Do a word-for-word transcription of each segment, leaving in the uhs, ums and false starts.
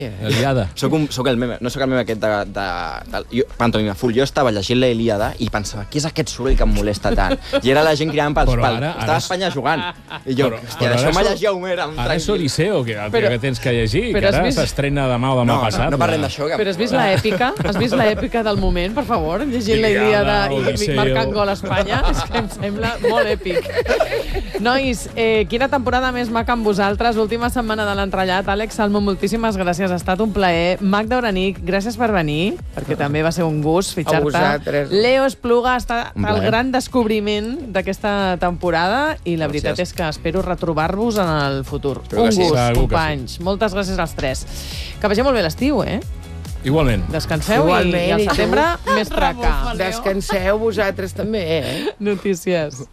L'Ilíada. Soc, un, soc el meme, no soc el meme aquest de, de, de, de Pantomima Full. Jo estava llegint la Ilíada i pensava, què és aquest soroll que em molesta tant? I era la gent cridant pels pals. Estava a Espanya jugant. I jo, però, hòstia, deixeu-me llegir Homer. Ara és Odisseo, que, però, que tens que llegir, que ara vist... s'estrena demà o demà no, passat. No, no parlem d'això. Que... Però has vist l'èpica? Has vist l'èpica del moment, per favor? Llegint la Ilíada i marcant gol a Espanya? És que em sembla molt èpic. Nois, eh, quina temporada més maca amb vosaltres? Última setmana de l'entrellat. Àlex Salmo, moltíssimes gràcies. Ha estat un plaer. Magda Oranic, gràcies per venir, perquè també va ser un gust fitxar-te. Leo Espluga ha estat el gran descobriment d'aquesta temporada i la veritat gràcies. És que espero retrobar-vos en el futur. Però un gust, sí, companys. Sí. Moltes gràcies als tres. Que vagi molt bé l'estiu, eh? Igualment. Descanseu Igualment, i al setembre més traca. Descanseu vosaltres també, eh? Notícies.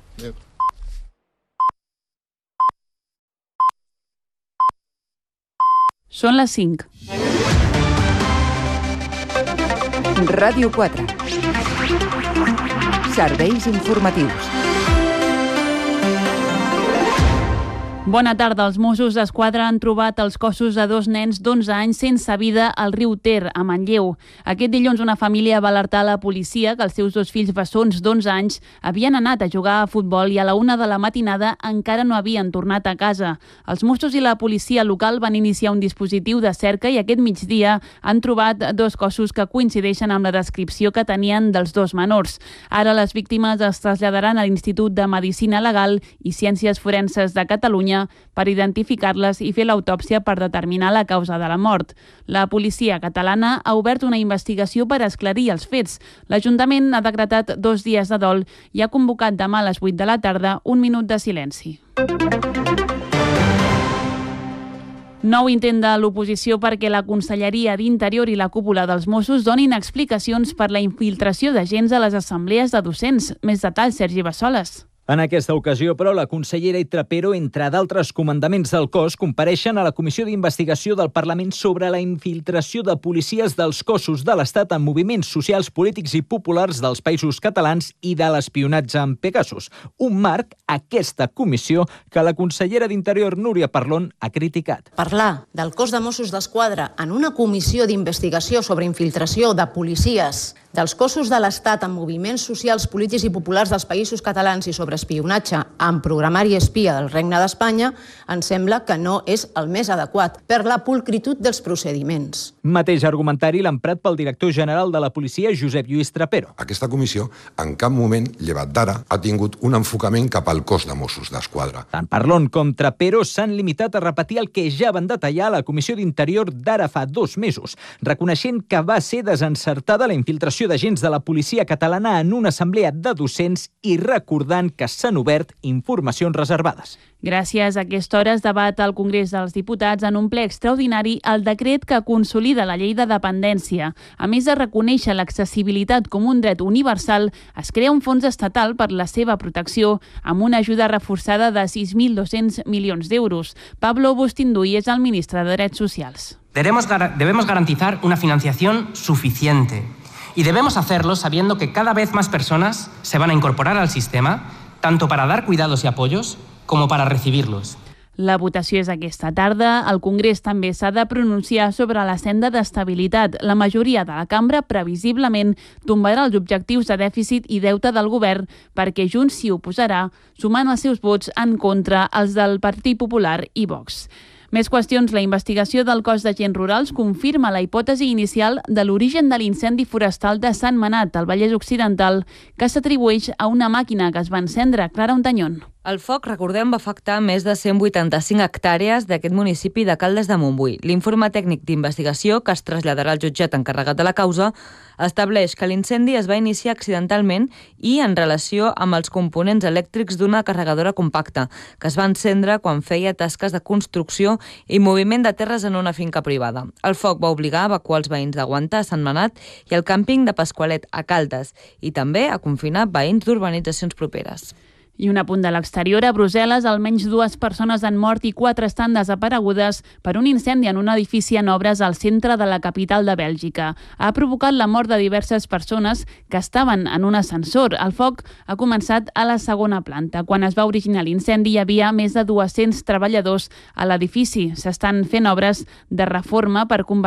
Són les cinc. Ràdio quatre. Serveis informatius. Bona tarda. Els Mossos d'Esquadra han trobat els cossos de dos nens d'onze anys sense vida al riu Ter, a Manlleu. Aquest dilluns una família va alertar a la policia que els seus dos fills bessons d'onze anys havien anat a jugar a futbol i a la una de la matinada encara no havien tornat a casa. Els Mossos i la policia local van iniciar un dispositiu de cerca i aquest migdia han trobat dos cossos que coincideixen amb la descripció que tenien dels dos menors. Ara les víctimes es traslladaran a l'Institut de Medicina Legal i Ciències Forenses de Catalunya per identificar-les i fer l'autòpsia per determinar la causa de la mort. La policia catalana ha obert una investigació per esclarir els fets. L'Ajuntament ha decretat dos dies de dol i ha convocat demà a les vuit de la tarda un minut de silenci. Nou intent de l'oposició perquè la Conselleria d'Interior i la cúpula dels Mossos donin explicacions per la infiltració d'agents a les assemblees de docents. Més detalls, Sergi Bassoles. En aquesta ocasió, però, la consellera i Trapero, entre d'altres comandaments del cos, compareixen a la Comissió d'Investigació del Parlament sobre la infiltració de policies dels cossos de l'Estat en moviments socials, polítics i populars dels països catalans i de l'espionatge amb Pegasus. Un marc, aquesta comissió, que la consellera d'Interior, Núria Parlon, ha criticat. Parlar del cos de Mossos d'Esquadra en una comissió d'investigació sobre infiltració de policies dels cossos de l'Estat en moviments socials, polítics i populars dels països catalans i sobre espionatge amb programari espia del Regne d'Espanya, ens sembla que no és el més adequat per la pulcritud dels procediments. Mateix argumentari l'emprat pel director general de la policia, Josep Lluís Trapero. Aquesta comissió en cap moment, llevat d'ara, ha tingut un enfocament cap al cos de Mossos d'Esquadra. Tant Parlon com Trapero s'han limitat a repetir el que ja van detallar a la Comissió d'Interior d'ara fa dos mesos, reconeixent que va ser desencertada la infiltració d'agents de la policia catalana en una assemblea de docents i recordant que s'han obert informacions reservades. Gràcies a aquesta hora es debat al Congrés dels Diputats en un ple extraordinari el decret que consolida la llei de dependència. A més de reconèixer l'accessibilitat com un dret universal, es crea un fons estatal per la seva protecció amb una ajuda reforçada de sis mil dos-cents milions d'euros. Pablo Bustinduy és el ministre de Drets Socials. Debemos, debemos garantizar una financiación suficiente y debemos hacerlo sabiendo que cada vez más personas se van a incorporar al sistema, tanto para dar cuidados y apoyos como para recibirlos. La votació és aquesta tarda. El Congrés també s'ha de pronunciar sobre la senda d'estabilitat. La majoria de la cambra, previsiblement, tombarà els objectius de dèficit i deute del govern perquè Junts s'hi oposarà, sumant els seus vots en contra els del Partit Popular i Vox. Més qüestions. La investigació del cos d'agents rurals confirma la hipòtesi inicial de l'origen de l'incendi forestal de Sant Manat, al Vallès Occidental, que s'atribueix a una màquina que es va encendre. Clara Ontañón. El foc, recordem, va afectar més de cent vuitanta-cinc hectàrees d'aquest municipi de Caldes de Montbui. L'informe tècnic d'investigació, que es traslladarà al jutjat encarregat de la causa, estableix que l'incendi es va iniciar accidentalment i en relació amb els components elèctrics d'una carregadora compacta, que es va encendre quan feia tasques de construcció i moviment de terres en una finca privada. El foc va obligar a evacuar els veïns d'Aguantar, Sant Manat i el càmping de Pasqualet, a Caldes, i també a confinar veïns d'urbanitzacions properes. I un apunt de l'exterior. A Brussel·les, almenys dues persones han mort i quatre estan desaparegudes per un incendi en un edifici en obres al centre de la capital de Bèlgica. Ha provocat la mort de diverses persones que estaven en un ascensor. El foc ha començat a la segona planta. Quan es va originar l'incendi hi havia més de dos-cents treballadors a l'edifici. S'estan fent obres de reforma per convertir